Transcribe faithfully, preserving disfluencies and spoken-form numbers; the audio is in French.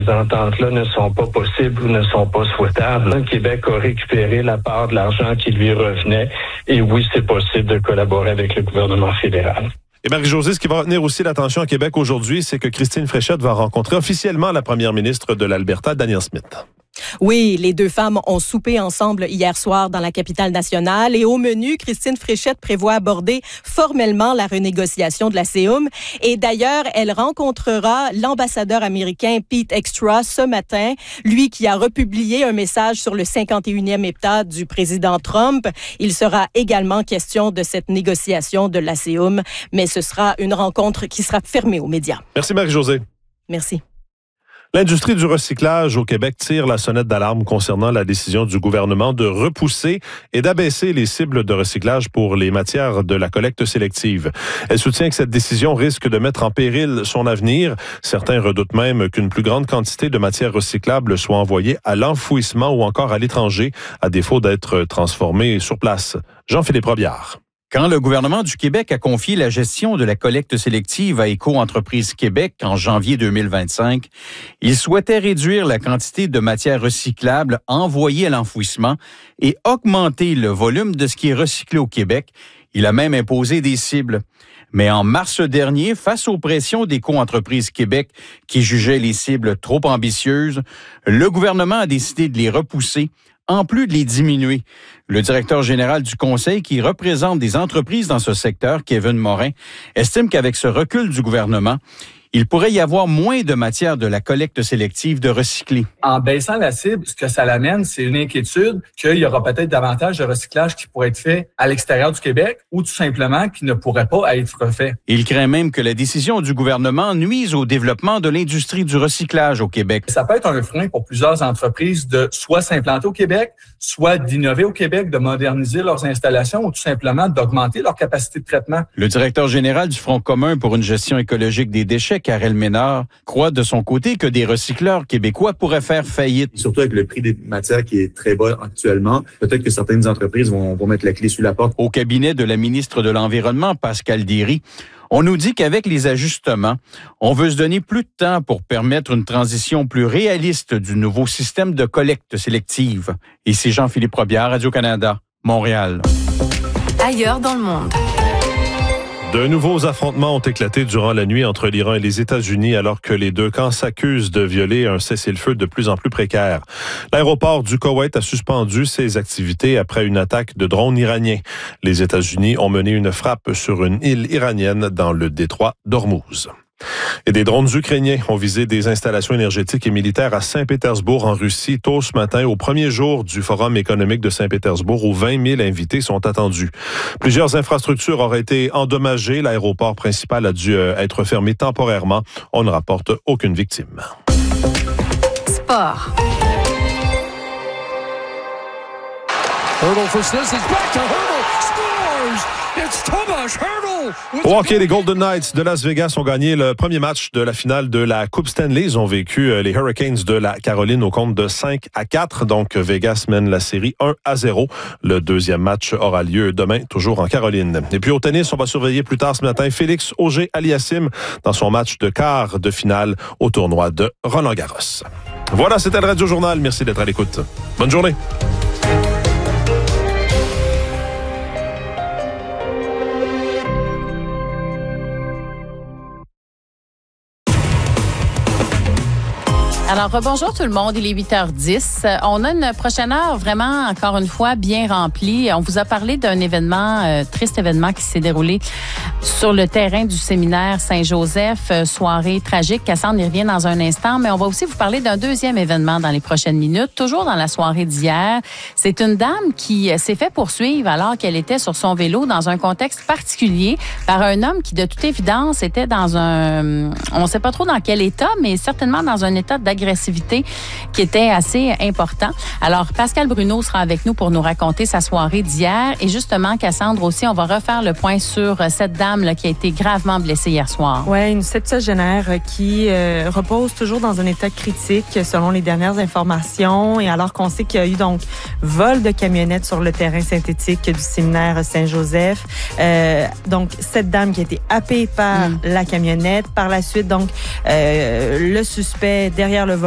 Ces ententes-là ne sont pas possibles ou ne sont pas souhaitables. Le Québec a récupéré la part de l'argent qui lui revenait et oui, c'est possible de collaborer avec le gouvernement fédéral. Et Marie-Josée, ce qui va retenir aussi l'attention à Québec aujourd'hui, c'est que Christine Fréchette va rencontrer officiellement la première ministre de l'Alberta, Danielle Smith. Oui, les deux femmes ont soupé ensemble hier soir dans la capitale nationale et au menu, Christine Fréchette prévoit aborder formellement la renégociation de la C E U M et d'ailleurs, elle rencontrera l'ambassadeur américain Pete Extra ce matin, lui qui a republié un message sur le cinquante et unième État du président Trump. Il sera également question de cette négociation de la C E U M, mais ce sera une rencontre qui sera fermée aux médias. Merci Marie-Josée. Merci. L'industrie du recyclage au Québec tire la sonnette d'alarme concernant la décision du gouvernement de repousser et d'abaisser les cibles de recyclage pour les matières de la collecte sélective. Elle soutient que cette décision risque de mettre en péril son avenir. Certains redoutent même qu'une plus grande quantité de matières recyclables soit envoyée à l'enfouissement ou encore à l'étranger, à défaut d'être transformée sur place. Jean-Philippe Robillard. Quand le gouvernement du Québec a confié la gestion de la collecte sélective à Éco-entreprise Québec en janvier deux mille vingt-cinq, il souhaitait réduire la quantité de matières recyclables envoyées à l'enfouissement et augmenter le volume de ce qui est recyclé au Québec. Il a même imposé des cibles. Mais en mars dernier, face aux pressions d'Éco-entreprise Québec qui jugeait les cibles trop ambitieuses, le gouvernement a décidé de les repousser en plus de les diminuer. Le directeur général du Conseil, qui représente des entreprises dans ce secteur, Kevin Morin, estime qu'avec ce recul du gouvernement, il pourrait y avoir moins de matière de la collecte sélective de recycler. En baissant la cible, ce que ça l'amène, c'est une inquiétude qu'il y aura peut-être davantage de recyclage qui pourrait être fait à l'extérieur du Québec ou tout simplement qui ne pourrait pas être fait. Il craint même que la décision du gouvernement nuise au développement de l'industrie du recyclage au Québec. Ça peut être un frein pour plusieurs entreprises de soit s'implanter au Québec, soit d'innover au Québec, de moderniser leurs installations ou tout simplement d'augmenter leur capacité de traitement. Le directeur général du Front commun pour une gestion écologique des déchets, Karel Ménard, croit de son côté que des recycleurs québécois pourraient faire faillite. Surtout avec le prix des matières qui est très bas actuellement, peut-être que certaines entreprises vont, vont mettre la clé sous la porte. Au cabinet de la ministre de l'Environnement, Pascal Derry, on nous dit qu'avec les ajustements, on veut se donner plus de temps pour permettre une transition plus réaliste du nouveau système de collecte sélective. Ici Jean-Philippe Robillard, Radio-Canada, Montréal. Ailleurs dans le monde. De nouveaux affrontements ont éclaté durant la nuit entre l'Iran et les États-Unis alors que les deux camps s'accusent de violer un cessez-le-feu de plus en plus précaire. L'aéroport du Koweït a suspendu ses activités après une attaque de drones iraniens. Les États-Unis ont mené une frappe sur une île iranienne dans le détroit d'Ormuz. Et des drones ukrainiens ont visé des installations énergétiques et militaires à Saint-Pétersbourg en Russie tôt ce matin, au premier jour du Forum économique de Saint-Pétersbourg où vingt mille invités sont attendus. Plusieurs infrastructures auraient été endommagées. L'aéroport principal a dû être fermé temporairement. On ne rapporte aucune victime. Sport. Hurdle for Sniz is back to Hurdle. Scores! It's Tomas Hurdle! Au hockey, les Golden Knights de Las Vegas ont gagné le premier match de la finale de la Coupe Stanley. Ils ont vécu les Hurricanes de la Caroline au compte de cinq à quatre. Donc, Vegas mène la série un à zéro. Le deuxième match aura lieu demain, toujours en Caroline. Et puis au tennis, on va surveiller plus tard ce matin Félix Auger-Aliassime dans son match de quart de finale au tournoi de Roland-Garros. Voilà, c'était le Radio Journal. Merci d'être à l'écoute. Bonne journée. Alors, bonjour tout le monde, il est huit heures dix. On a une prochaine heure vraiment, encore une fois, bien remplie. On vous a parlé d'un événement, euh, triste événement qui s'est déroulé sur le terrain du séminaire Saint-Joseph, euh, soirée tragique. Cassandre y revient dans un instant, mais on va aussi vous parler d'un deuxième événement dans les prochaines minutes, toujours dans la soirée d'hier. C'est une dame qui s'est fait poursuivre alors qu'elle était sur son vélo dans un contexte particulier par un homme qui, de toute évidence, était dans un... On ne sait pas trop dans quel état, mais certainement dans un état d'agressivité agressivité qui était assez important. Alors, Pascal Bruno sera avec nous pour nous raconter sa soirée d'hier. Et justement, Cassandre aussi, on va refaire le point sur cette dame là, qui a été gravement blessée hier soir. Oui, une septuagénaire qui euh, repose toujours dans un état critique selon les dernières informations. Et alors qu'on sait qu'il y a eu donc vol de camionnette sur le terrain synthétique du séminaire Saint-Joseph. Euh, donc, cette dame qui a été happée par mm. la camionnette. Par la suite, donc, euh, le suspect derrière le